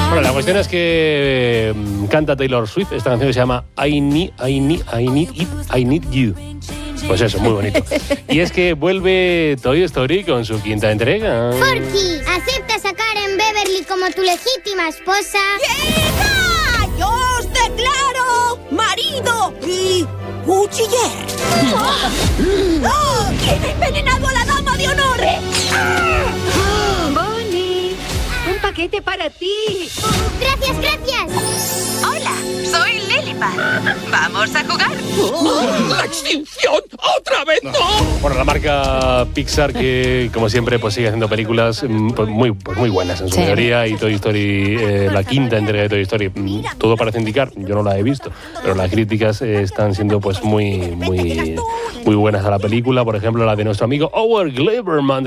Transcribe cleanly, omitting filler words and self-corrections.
Bueno, la cuestión es que canta Taylor Swift. Esta canción que se llama I Need You. Pues eso, muy bonito. Y es que vuelve Toy Story con su quinta entrega. Forky, ¿aceptas a Karen Beverly como tu legítima esposa? ¡Hija! ¡Yo os declaro marido y cuchiller! ¡Oh! ¿Quién ha envenenado a la dama de honor? Bonnie, un paquete para ti. ¡Gracias, gracias! Hola, soy Lilliput. ¿Vamos a jugar? ¡La extinción! ¡Otra vez no! Bueno, la marca Pixar que, como siempre, pues sigue haciendo películas muy buenas en su mayoría. Y Toy Story, la quinta entrega de Toy Story, todo parece indicar, yo no la he visto, pero las críticas están siendo pues muy buenas a la película. Por ejemplo, la de nuestro amigo Howard Gleiberman.